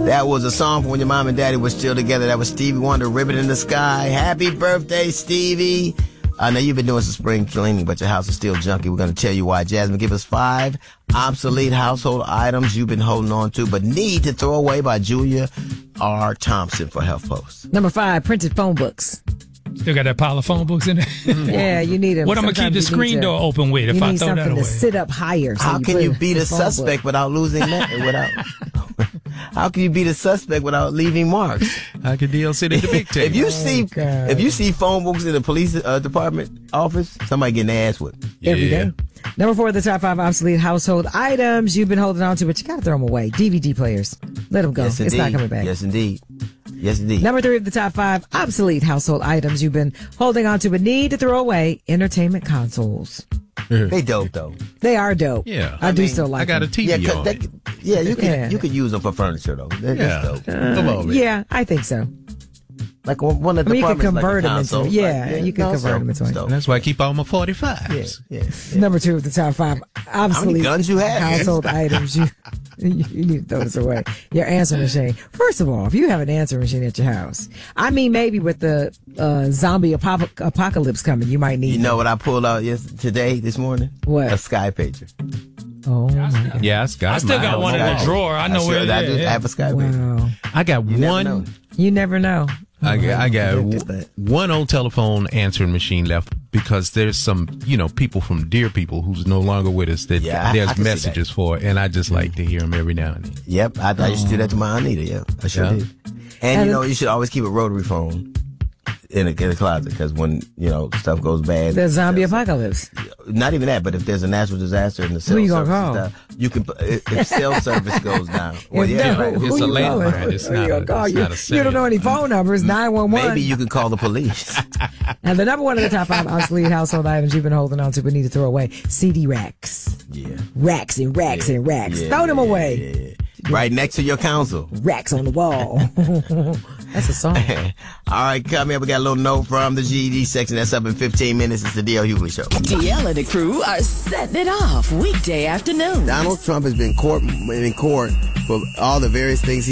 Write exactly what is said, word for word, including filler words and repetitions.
That was a song from when your mom and daddy were still together. That was Stevie Wonder, Ribbon in the Sky. Happy birthday, Stevie. I know you've been doing some spring cleaning, but your house is still junky. We're going to tell you why. Jasmine, give us five obsolete household items you've been holding on to but need to throw away by Julia R. Thompson for HuffPost. Number five, printed phone books. Still got that pile of phone books in there? Yeah, you need them. What I'm going to keep the screen door open with if I throw that away? You need something to sit up higher. So How you can put you beat a suspect book. without losing that? Without, how can you beat a suspect without leaving marks? I can D L C the big tape. If you Oh, see, God. if you see phone books in the police uh, department office, somebody getting their ass whipped. Every Yeah. day. Number four, the top five obsolete household items you've been holding on to, but you got to throw them away. D V D players. Let them go. Yes, It's indeed. not coming back. Yes, indeed. Yes, indeed. Number three of the top five obsolete household items you've been holding on to, but need to throw away. Entertainment consoles. They dope though. They are dope. Yeah. I, I do mean, still like I got them. a T V Yeah, 'cause on they, it. yeah, you can Yeah. you could use them for furniture though. That, Yeah. That's dope. Come on, man. Yeah, I think so. Like one one of I the mean, you can departments, convert like a them into- console. yeah, Like, you can console. convert them into It's it. dope. And that's why I keep all my forty-fives. Yeah, yeah, yeah. Number two of the top five obsolete guns you have? household items you, you you need to throw this away. Your answering machine. First of all, if you have an answering machine at your house, I mean, maybe with the uh, zombie apop- apocalypse coming, you might need. You know what I pulled out yes today this morning? What? A Sky Pager. Oh my God. Yeah, I got I still mine. got one in the Sky- drawer. I know sure, where it I is. do Yeah. have a Sky Pager. Wow. I got You never know. one. You never know. I got, I got Look at that. one old telephone answering machine left because there's some, you know, people from Dear People who's no longer with us that Yeah, I- I there's can see messages for, and I just like to hear them every now and then. Yep, I, I used to do that to my Anita. Yeah, I sure Yeah. did. And, you know, you should always keep a rotary phone in a, in a closet because when you know stuff goes bad, The zombie apocalypse. not even that, but if there's a natural disaster and the cell Who you gonna service call? is down, you can if if cell service goes down. Well, If yeah, no, right. who It's you a landline. calling? It's Who not you gonna a- call? it's You, not a you cellular. don't know any phone numbers. nine one one. Maybe you can call the police. And the number one of the top five obsolete household items you've been holding on to but need to throw away. C D racks. Yeah, Racks and racks and racks. yeah, Throw them yeah, away. yeah, yeah. Right next to your console. Racks on the wall. That's a song. All right, coming up, we got a little note from the G E D section. That's up in fifteen minutes. It's the D L Hughley Show. D L and the crew are setting it off weekday afternoon. Donald Trump has been court in court for all the various things he